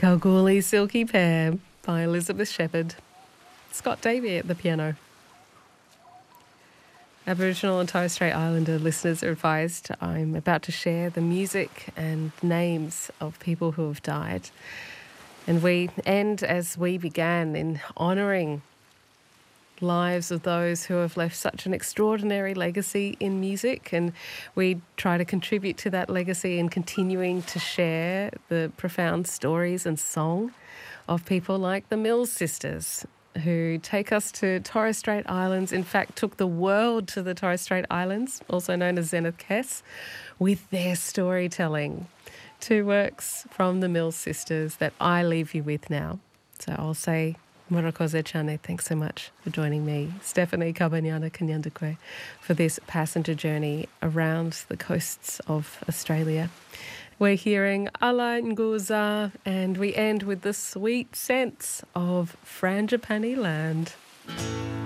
Kalgoorlie Silky Pear by Elizabeth Shepherd. Scott Davey at the piano. Aboriginal and Torres Strait Islander listeners are advised I'm about to share the music and names of people who have died. And we end as we began in honouring lives of those who have left such an extraordinary legacy in music, and we try to contribute to that legacy in continuing to share the profound stories and song of people like the Mills Sisters, who take us to Torres Strait Islands, in fact took the world to the Torres Strait Islands, also known as Zenith Kes, with their storytelling. Two works from the Mills Sisters that I leave you with now. So I'll say Murakoze Chane, thanks so much for joining me, Stephanie Kabanyana Kanyandakwe, for this passenger journey around the coasts of Australia. We're hearing Ala Nguza, and we end with the sweet sense of Frangipani land.